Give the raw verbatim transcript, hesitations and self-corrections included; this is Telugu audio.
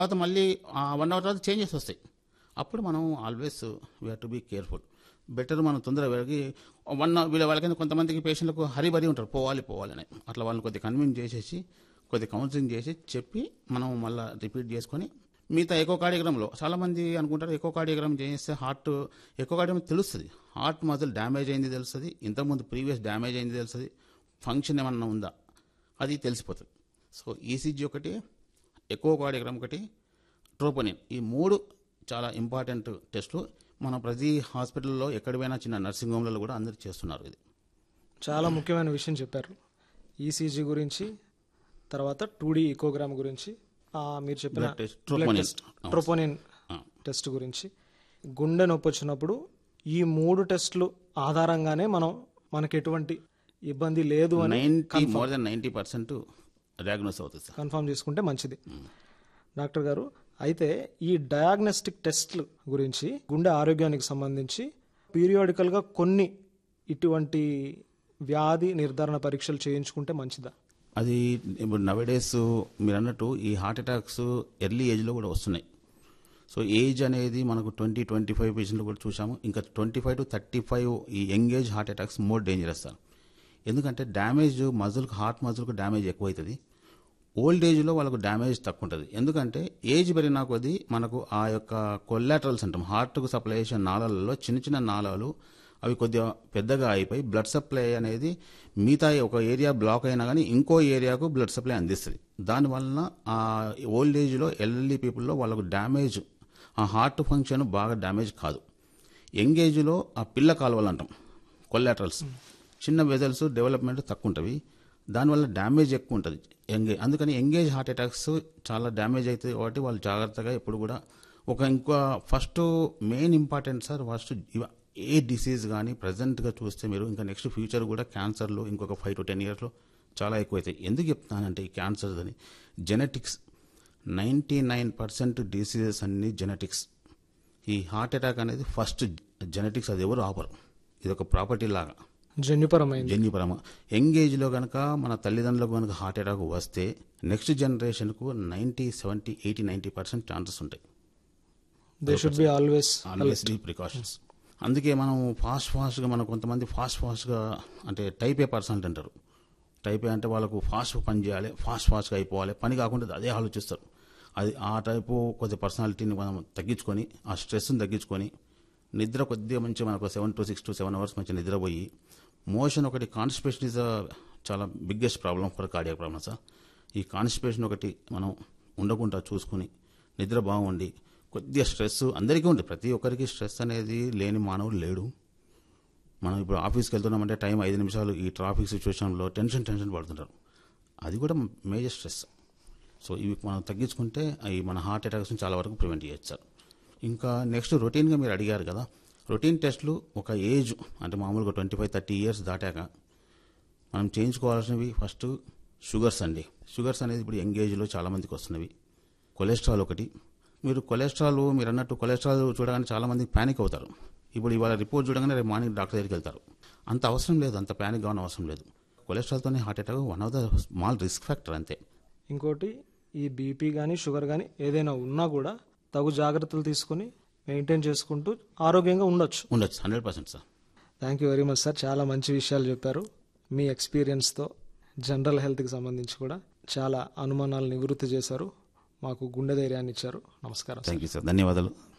తర్వాత మళ్ళీ వన్ అవర్ తర్వాత చేంజెస్ వస్తాయి. అప్పుడు మనం always we have to be careful. Better మనం తొందరగా వెళ్ళి వన్ వీళ్ళ వాళ్ళకైనా కొంతమందికి పేషెంట్లకు హరిబరి ఉంటారు, పోవాలి పోవాలి అని. అట్లా వాళ్ళని కొద్దిగా కన్విన్స్ చేసేసి కొద్దిగా కౌన్సిలింగ్ చేసి చెప్పి మనం మళ్ళీ రిపీట్ చేసుకొని మిగతా ఎకోకార్డియోగ్రామ్లో చాలామంది అనుకుంటారు ఎకోకార్డియోగ్రామ్ చేస్తే హార్ట్ ఎకోకార్డియోగ్రామ్ తెలుస్తుంది, హార్ట్ మజిల్ డ్యామేజ్ అయింది తెలుస్తుంది, ఇంతకుముందు ప్రీవియస్ డ్యామేజ్ అయింది తెలుస్తుంది, ఫంక్షన్ ఏమన్నా ఉందా అది తెలిసిపోతుంది. సో ఈసీజీ ఒకటి, ఎకోకార్డియోగ్రామ్ ఒకటి, ట్రోపోనిన్, ఈ మూడు చాలా ఇంపార్టెంట్ టెస్టులు. మన ప్రతి హాస్పిటల్లో ఎక్కడ పోయినా చిన్న నర్సింగ్ హోమ్లలో కూడా అందరు చేస్తున్నారు. ఇది చాలా ముఖ్యమైన విషయం చెప్పారు. ఈసీజీ గురించి, తర్వాత టూ డీ ఎకోగ్రామ్ గురించి, మీరు చెప్పిన ట్రోపోనిన్ టెస్ట్ గురించి, గుండె నొప్పి వచ్చినప్పుడు ఈ మూడు టెస్టులు ఆధారంగానే మనం మనకు ఎటువంటి ఇబ్బంది లేదు అని more than ninety percent diagnose అవుతుంది సార్, కన్ఫర్మ్ చేసుకుంటే మంచిది. డాక్టర్ గారు, అయితే ఈ డయాగ్నోస్టిక్ టెస్ట్లు గురించి గుండె ఆరోగ్యానికి సంబంధించి పీరియాడికల్గా కొన్ని ఇటువంటి వ్యాధి నిర్ధారణ పరీక్షలు చేయించుకుంటే మంచిదా? అది ఇప్పుడు నవేడేస్ మీరు అన్నట్టు ఈ హార్ట్ అటాక్స్ ఎర్లీ ఏజ్లో కూడా వస్తున్నాయి. సో ఏజ్ అనేది మనకు ట్వంటీ ట్వంటీ ఫైవ్ పేషెంట్లు కూడా చూసాము. ఇంకా twenty five to thirty five ఈ young age heart attacks more dangerous sir. ఎందుకంటే డ్యామేజ్ మజిల్కి, హార్ట్ మజిల్కి డ్యామేజ్ ఎక్కువ అవుతుంది. ఓల్డ్ ఏజ్లో వాళ్ళకు డ్యామేజ్ తక్కువ ఉంటుంది. ఎందుకంటే ఏజ్ పెరిగినా కొద్దీ మనకు ఆ యొక్క కొల్లాటరల్స్ అంటాం, హార్ట్కు సప్లై చేసే నాళాలలో చిన్న చిన్న నాళాలు అవి కొద్దిగా పెద్దగా అయిపోయి బ్లడ్ సప్లై అనేది మిగతా ఒక ఏరియా బ్లాక్ అయినా కానీ ఇంకో ఏరియాకు బ్లడ్ సప్లై అందిస్తుంది. దానివలన ఆ ఓల్డ్ ఏజ్లో ఎల్డర్లీ పీపుల్లో వాళ్ళకు డ్యామేజ్, ఆ హార్ట్ ఫంక్షన్ బాగా డ్యామేజ్ కాదు. యంగ్ ఏజ్లో ఆ పిల్ల కాలువలు అంటాం, కొల్లాటరల్స్, చిన్న వెజల్స్ డెవలప్మెంట్ తక్కువ ఉంటుంది, దానివల్ల డ్యామేజ్ ఎక్కువ ఉంటుంది యంగ్. అందుకని ఎంగేజ్ హార్ట్ అటాక్స్ చాలా డ్యామేజ్ అవుతుంది కాబట్టి వాళ్ళు జాగ్రత్తగా ఎప్పుడు కూడా ఒక ఇంకా first main important sir, first ఏ డిసీజ్ కానీ ప్రజెంట్గా చూస్తే మీరు ఇంకా నెక్స్ట్ ఫ్యూచర్ కూడా క్యాన్సర్లు ఇంకొక ఫైవ్ టు టెన్ ఇయర్స్లో చాలా ఎక్కువ అవుతాయి. ఎందుకు చెప్తానంటే ఈ క్యాన్సర్స్ అని genetics, ninety nine percent diseases అన్ని జెనెటిక్స్. ఈ హార్ట్ అటాక్ అనేది ఫస్ట్ జెనెటిక్స్, అది ఎవరు ఆపరు, ఇది ఒక ప్రాపర్టీ లాగా జన్యుపరమైన జన్యుపరమ. యంగ్ ఏజ్లో కనుక మన తల్లిదండ్రులకు కనుక హార్ట్ అటాక్ వస్తే next జనరేషన్కు ninety seventy eighty ninety percent chances ఉంటాయి. They should be always always be precautions. అందుకే మనం ఫాస్ట్ ఫాస్ట్గా మనం కొంతమంది ఫాస్ట్ ఫాస్ట్గా అంటే టైప్ ఏ పర్సనాలిటీ అంటారు. టైప్ ఏ అంటే వాళ్ళకు ఫాస్ట్ పని చేయాలి, ఫాస్ట్ ఫాస్ట్గా అయిపోవాలి, పని కాకుండా అదే ఆలోచిస్తారు. అది ఆ టైపు కొద్ది పర్సనాలిటీని మనం తగ్గించుకొని, ఆ స్ట్రెస్ని తగ్గించుకొని, నిద్ర కొద్దిగా మంచి మనకు seven to six to seven hours మంచి నిద్రపోయి, మోషన్ ఒకటి, కాన్స్టిపేషన్ ఈజ్ చాలా biggest problem for cardiac problems. ఈ కాన్స్టిపేషన్ ఒకటి మనం ఉండకుండా చూసుకుని నిద్ర బాగుండి, కొద్దిగా స్ట్రెస్ అందరికీ ఉంటుంది, ప్రతి ఒక్కరికి స్ట్రెస్ అనేది లేని మానవుడు లేడు. మనం ఇప్పుడు ఆఫీస్కి వెళ్తున్నామంటే టైం ఐదు నిమిషాలు ఈ ట్రాఫిక్ సిచ్యువేషన్లో టెన్షన్ టెన్షన్ పడుతుంటారు, అది కూడా మేజర్ స్ట్రెస్. సో ఇవి మనం తగ్గించుకుంటే అవి మన హార్ట్ అటాక్స్ని చాలా వరకు ప్రివెంట్ చేయొచ్చు సార్. ఇంకా నెక్స్ట్ రొటీన్గా మీరు అడిగారు కదా, రొటీన్ టెస్టులు ఒక ఏజ్ అంటే మామూలుగా ట్వంటీ ఫైవ్ థర్టీ ఇయర్స్ దాటాక మనం చేయించుకోవాల్సినవి ఫస్ట్ షుగర్స్ అండి. షుగర్స్ అనేది ఇప్పుడు యంగ్ ఏజ్లో చాలామందికి వస్తున్నవి. కొలెస్ట్రాల్ ఒకటి. మీరు కొలెస్ట్రాల్ మీరు అన్నట్టు కొలెస్ట్రాల్ చూడగానే చాలామంది ప్యానిక్ అవుతారు. ఇప్పుడు ఇవాళ రిపోర్ట్ చూడగానే రేపు మార్నింగ్ డాక్టర్ దగ్గరికి వెళ్తారు. అంత అవసరం లేదు, అంత ప్యానిక్ కావడం అవసరం లేదు. కొలెస్ట్రాల్తోనే heart attack one of the small risk factor అంతే. ఇంకోటి, ఈ బీపీ కానీ షుగర్ కానీ ఏదైనా ఉన్నా కూడా తగు జాగ్రత్తలు తీసుకుని మెయింటైన్ చేసుకుంటూ ఆరోగ్యంగా ఉండొచ్చు ఉండొచ్చు hundred percent sir. Thank you very much sir, చాలా మంచి విషయాలు చెప్పారు. మీ ఎక్స్పీరియన్స్తో జనరల్ హెల్త్కి సంబంధించి కూడా చాలా అనుమానాలు నివృత్తి చేశారు, మాకు గుండె ధైర్యాన్ని ఇచ్చారు. నమస్కారం. థ్యాంక్ యూ సార్, ధన్యవాదాలు.